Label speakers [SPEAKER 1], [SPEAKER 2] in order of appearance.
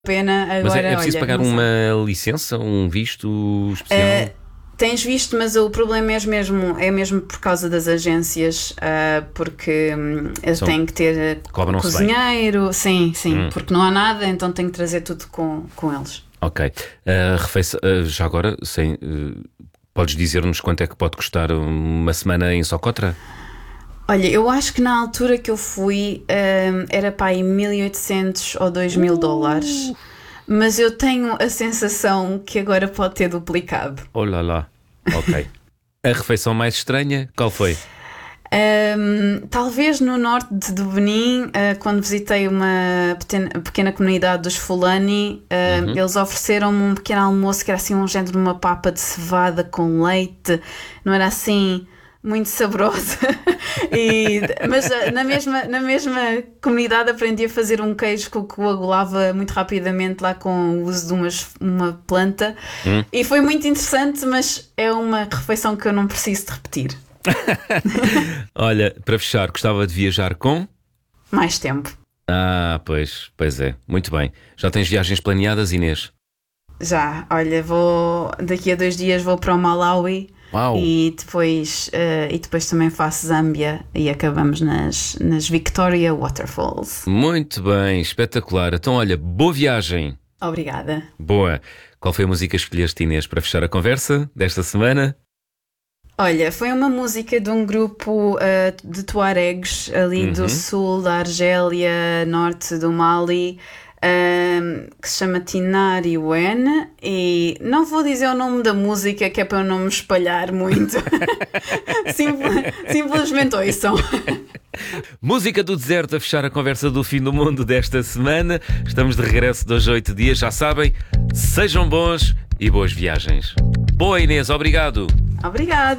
[SPEAKER 1] pena. Agora,
[SPEAKER 2] Mas é preciso
[SPEAKER 1] olha,
[SPEAKER 2] pagar
[SPEAKER 1] não sei.
[SPEAKER 2] uma licença, um visto especial?
[SPEAKER 1] Tens visto, mas o problema é mesmo por causa das agências, porque eles
[SPEAKER 2] São-
[SPEAKER 1] têm que ter
[SPEAKER 2] Cobram-se bem.
[SPEAKER 1] cozinheiro, sim, porque não há nada, então tem que trazer tudo com eles.
[SPEAKER 2] Ok. A refeição, já agora, podes dizer-nos quanto é que pode custar uma semana em Socotra?
[SPEAKER 1] Olha, eu acho que na altura que eu fui, era para aí 1.800 ou $2.000, mas eu tenho a sensação que agora pode ter duplicado.
[SPEAKER 2] Olha lá. Ok. A refeição mais estranha, qual foi?
[SPEAKER 1] Talvez no norte do Benin, quando visitei uma pequena comunidade dos Fulani, eles ofereceram-me um pequeno almoço que era assim um género de uma papa de cevada com leite, não era assim muito saborosa. Mas na mesma comunidade aprendi a fazer um queijo que coagulava muito rapidamente lá com o uso de uma planta, e foi muito interessante, mas é uma refeição que eu não preciso de repetir.
[SPEAKER 2] Olha, para fechar, gostava de viajar com?
[SPEAKER 1] Mais tempo.
[SPEAKER 2] Pois é. Muito bem. Já tens viagens planeadas, Inês?
[SPEAKER 1] Já, olha, daqui a 2 dias vou para o Malawi.
[SPEAKER 2] Uau!
[SPEAKER 1] E depois também faço Zâmbia e acabamos nas Victoria Waterfalls.
[SPEAKER 2] Muito bem, espetacular. Então, olha, boa viagem.
[SPEAKER 1] Obrigada.
[SPEAKER 2] Boa. Qual foi a música que escolheste, Inês, para fechar a conversa desta semana?
[SPEAKER 1] Olha, foi uma música de um grupo de tuaregs ali do sul da Argélia, norte do Mali, que se chama Tinari Wen, e não vou dizer o nome da música que é para eu não me espalhar muito. Simplesmente ouçam.
[SPEAKER 2] Música do deserto a fechar a conversa do fim do mundo desta semana. Estamos de regresso 2 a 8 dias, já sabem. Sejam bons e boas viagens. Boa, Inês, obrigado.
[SPEAKER 1] Obrigada.